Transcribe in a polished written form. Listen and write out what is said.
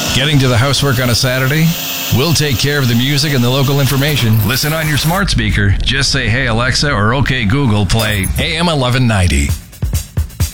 Getting to the housework on a Saturday? We'll take care of the music and the local information. Listen on your smart speaker. Just say, "Hey Alexa," or "Okay Google, play AM 1190."